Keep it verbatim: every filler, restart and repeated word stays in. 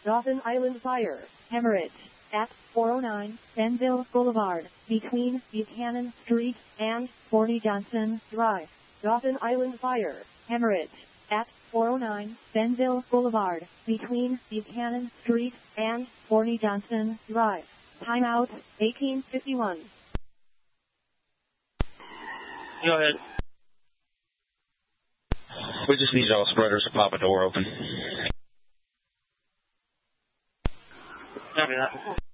Dauphin Island Fire, hemorrhage, at four oh nine Benville Boulevard, between Buchanan Street and Forney Johnson Drive. Dauphin Island Fire, hemorrhage, at four oh nine Benville Boulevard, between Buchanan Street and Forney Johnson Drive. Timeout, eighteen fifty-one. Go ahead. We just need all spreaders to pop a door open. Copy that.